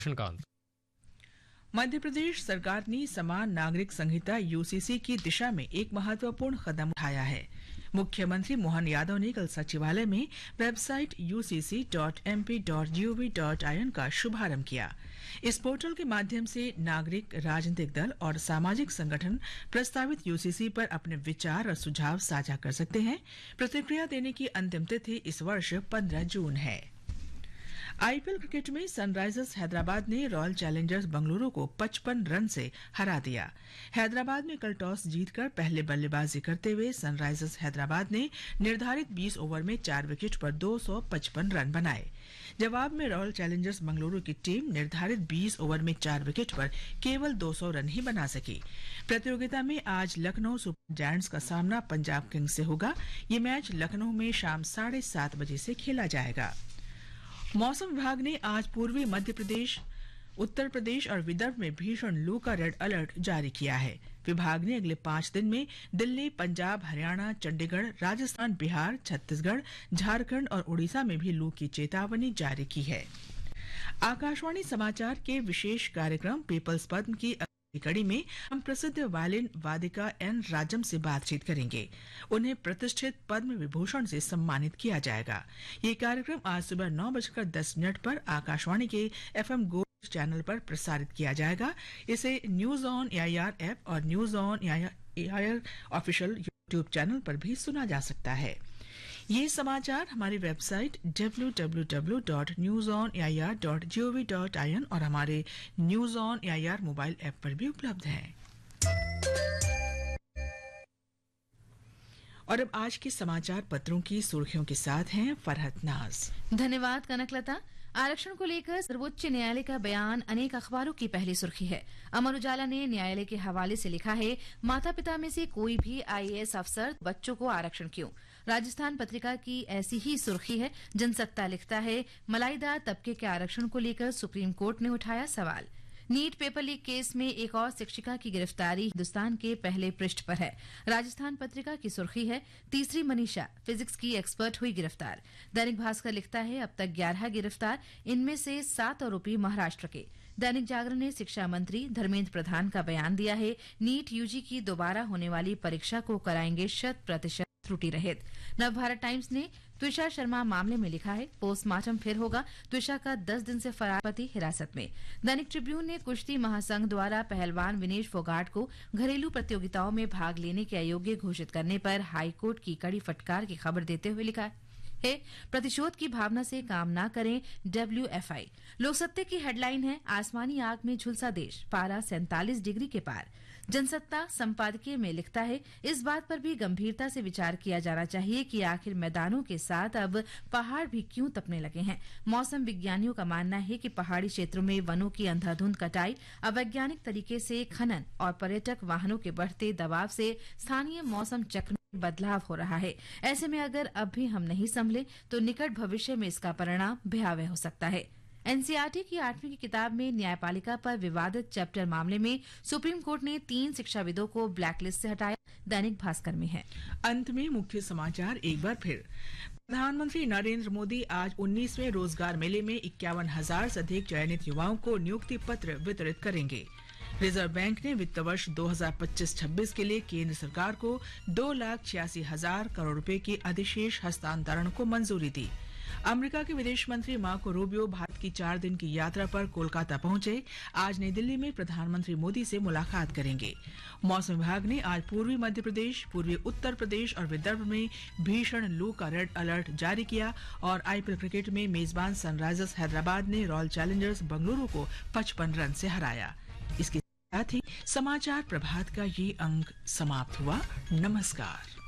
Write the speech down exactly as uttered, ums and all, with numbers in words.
लक्ष्मणकांत। मध्य प्रदेश सरकार ने समान नागरिक संहिता यूसीसी की दिशा में एक महत्वपूर्ण कदम उठाया है। मुख्यमंत्री मोहन यादव ने कल सचिवालय में website you see C dot M P dot G O V dot I N का शुभारंभ किया। इस पोर्टल के माध्यम से नागरिक, राजनीतिक दल और सामाजिक संगठन प्रस्तावित यूसीसी पर अपने विचार और सुझाव साझा कर सकते हैं। प्रतिक्रिया देने की अंतिम तिथि इस वर्ष पंद्रह जून है। आईपीएल क्रिकेट में सनराइजर्स हैदराबाद ने रॉयल चैलेंजर्स बेंगलुरु को पचपन रन से हरा दिया। हैदराबाद में कल टॉस जीतकर पहले बल्लेबाजी करते हुए सनराइजर्स हैदराबाद ने निर्धारित बीस ओवर में चार विकेट पर दो सौ पचपन रन बनाए। जवाब में रॉयल चैलेंजर्स बेंगलुरु की टीम निर्धारित बीस ओवर में चार विकेट पर केवल दो सौ रन ही बना सकी। प्रतियोगिता में आज लखनऊ सुपर जायंट्स का सामना पंजाब किंग्स से होगा। ये मैच लखनऊ में शाम साढ़े सात बजे से खेला जाएगा। मौसम विभाग ने आज पूर्वी मध्य प्रदेश, उत्तर प्रदेश और विदर्भ में भीषण लू का रेड अलर्ट जारी किया है। विभाग ने अगले पांच दिन में दिल्ली, पंजाब, हरियाणा, चंडीगढ़, राजस्थान, बिहार, छत्तीसगढ़, झारखंड और उड़ीसा में भी लू की चेतावनी जारी की है। आकाशवाणी समाचार के विशेष कार्यक्रम पीपल्स पद्म की कड़ी में हम प्रसिद्ध वायलिन वादिका एन राजम से बातचीत करेंगे। उन्हें प्रतिष्ठित पद्म विभूषण से सम्मानित किया जाएगा। ये कार्यक्रम आज सुबह नौ बजकर दस मिनट पर आकाशवाणी के एफएम गोल्ड चैनल पर प्रसारित किया जाएगा। इसे news on A I R app और news on A I R official YouTube channel पर भी सुना जा सकता है। ये समाचार हमारी website W W W dot news on A I R dot G O V dot I N और हमारे news on A I R mobile app पर भी उपलब्ध है। और अब आज के समाचार पत्रों की सुर्खियों के साथ हैं फरहत नाज। धन्यवाद कनकलता। आरक्षण को लेकर सर्वोच्च न्यायालय का बयान अनेक अखबारों की पहली सुर्खी है। अमर उजाला ने न्यायालय के हवाले से लिखा है, माता पिता में से कोई भी आई ए एस अफसर, बच्चों को आरक्षण क्यों। राजस्थान पत्रिका की ऐसी ही सुर्खी है। जनसत्ता लिखता है, मलाईदार तबके के आरक्षण को लेकर सुप्रीम कोर्ट ने उठाया सवाल। नीट पेपर लीक केस में एक और शिक्षिका की गिरफ्तारी हिंदुस्तान के पहले पृष्ठ पर है। राजस्थान पत्रिका की सुर्खी है, तीसरी मनीषा फिजिक्स की एक्सपर्ट हुई गिरफ्तार। दैनिक भास्कर लिखता है, अब तक ग्यारह गिरफ्तार, इनमें से सात आरोपी महाराष्ट्र के। दैनिक जागरण ने शिक्षा मंत्री धर्मेंद्र प्रधान का बयान दिया है, नीट यूजी की दोबारा होने वाली परीक्षा को कराएंगे शत प्रतिशत त्रुटि रहित। नवभारत टाइम्स ने त्विषा शर्मा मामले में लिखा है, पोस्टमार्टम फिर होगा, त्विषा का दस दिन से फरार पति हिरासत में। दैनिक ट्रिब्यून ने कुश्ती महासंघ द्वारा पहलवान विनेश फोगाट को घरेलू प्रतियोगिताओं में भाग लेने के अयोग्य घोषित करने पर हाईकोर्ट की कड़ी फटकार की खबर देते हुए लिखा है, प्रतिशोध की भावना से काम ना करें डब्ल्यू एफ आई। लोकसत्ता की हेडलाइन है, आसमानी आग में झुलसा देश, पारा सैंतालीस डिग्री के पार। जनसत्ता संपादकीय में लिखता है, इस बात पर भी गंभीरता से विचार किया जाना चाहिए कि आखिर मैदानों के साथ अब पहाड़ भी क्यों तपने लगे हैं। मौसम विज्ञानियों का मानना है कि पहाड़ी क्षेत्रों में वनों की अंधाधुंध कटाई, अवैज्ञानिक तरीके से खनन और पर्यटक वाहनों के बढ़ते दबाव से स्थानीय मौसम चक्र बदलाव हो रहा है। ऐसे में अगर अब भी हम नहीं संभले तो निकट भविष्य में इसका परिणाम भयावह हो सकता है। N C E R T की आठवीं की किताब में न्यायपालिका पर विवादित चैप्टर मामले में सुप्रीम कोर्ट ने तीन शिक्षाविदों को ब्लैकलिस्ट से हटाया। दैनिक भास्कर में है। अंत में मुख्य समाचार एक बार फिर। प्रधानमंत्री नरेंद्र मोदी आज उन्नीसवें रोजगार मेले में इक्यावन हजार से अधिक चयनित युवाओं को नियुक्ति पत्र वितरित करेंगे। रिजर्व बैंक ने वित्त वर्ष दो हज़ार पच्चीस छब्बीस के लिए केंद्र सरकार को दो लाख छियासी हजार करोड़ रुपए के अधिशेष हस्तांतरण को मंजूरी दी। अमेरिका के विदेश मंत्री मार्को रूबियो भारत की चार दिन की यात्रा पर कोलकाता पहुंचे। आज नई दिल्ली में प्रधानमंत्री मोदी से मुलाकात करेंगे। मौसम विभाग ने आज पूर्वी मध्य प्रदेश, पूर्वी उत्तर प्रदेश और विदर्भ में भीषण लू का रेड अलर्ट जारी किया। और आईपीएल क्रिकेट में मेजबान सनराइजर्स हैदराबाद ने रॉयल चैलेंजर्स बेंगलुरु को पचपन रन से हराया। इसके साथ ही समाचार प्रभात का ये अंक समाप्त हुआ। नमस्कार।